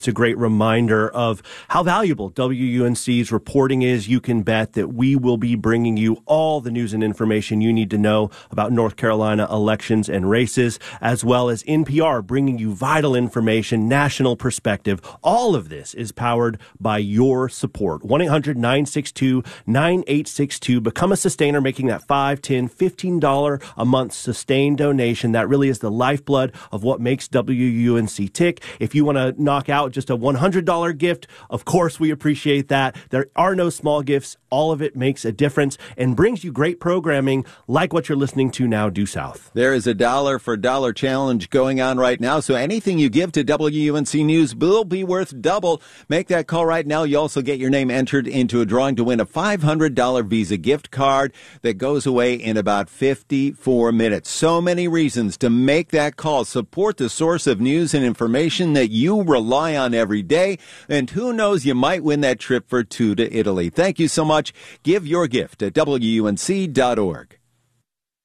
It's a great reminder of how valuable WUNC's reporting is. You can bet that we will be bringing you all the news and information you need to know about North Carolina elections and races, as well as NPR bringing you vital information, national perspective. All of this is powered by your support. 1-800-962-9862. Become a sustainer, making that $5, $10, $15 a month sustained donation. That really is the lifeblood of what makes WUNC tick. If you want to knock out just a $100 gift, of course we appreciate that. There are no small gifts. All of it makes a difference and brings you great programming like what you're listening to now, Due South. There is a dollar for dollar challenge going on right now, so anything you give to WUNC News will be worth double. Make that call right now. You also get your name entered into a drawing to win a $500 Visa gift card that goes away in about 54 minutes. So many reasons to make that call. Support the source of news and information that you rely on every day. And who knows, you might win that trip for two to Italy. Thank you so much. Give your gift at WUNC.org.